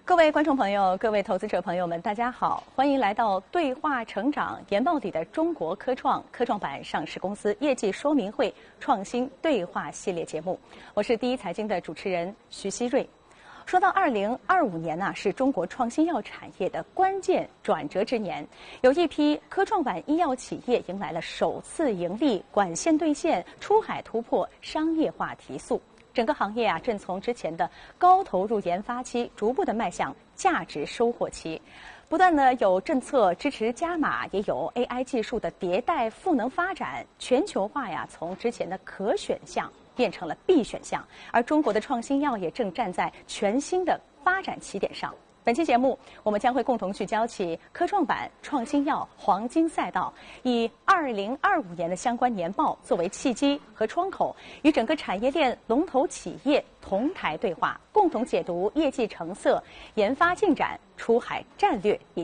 各位观众朋友、各位投资者朋友们，大家好，欢迎来到对话成长研报里的中国科创板上市公司业绩说明会创新对话系列节目。我是第一财经的主持人徐希瑞。说到2025年呢，是中国创新药产业的关键转折之年，有一批科创板医药企业迎来了首次盈利、管线兑现、出海突破、商业化提速。整个行业啊，正从之前的高投入研发期，逐步的迈向价值收获期。不断的有政策支持加码，也有 AI 技术的迭代赋能发展，全球化呀，从之前的可选项变成了必选项。而中国的创新药也正站在全新的发展起点上。本期节目，我们将会共同聚焦起科创板创新药黄金赛道，以2025年的相关年报作为契机和窗口，与整个产业链龙头企业同台对话，共同解读业绩成色、研发进展、出海战略以